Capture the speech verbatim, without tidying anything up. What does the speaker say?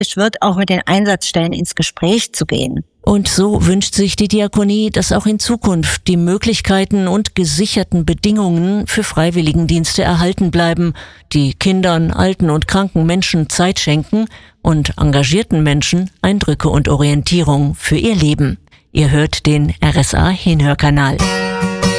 Es wird auch mit den Einsatzstellen ins Gespräch zu gehen. Und so wünscht sich die Diakonie, dass auch in Zukunft die Möglichkeiten und gesicherten Bedingungen für Freiwilligendienste erhalten bleiben, die Kindern, alten und kranken Menschen Zeit schenken und engagierten Menschen Eindrücke und Orientierung für ihr Leben. Ihr hört den R S A Hinhörkanal.